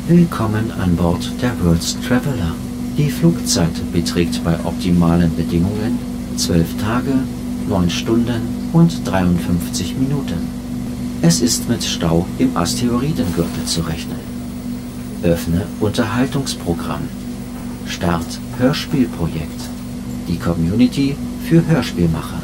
Willkommen an Bord der World's Traveler. Die Flugzeit beträgt bei optimalen Bedingungen 12 Tage, 9 Stunden und 53 Minuten. Es ist mit Stau im Asteroidengürtel zu rechnen. Öffne Unterhaltungsprogramm. Start Hörspielprojekt. Die Community für Hörspielmacher.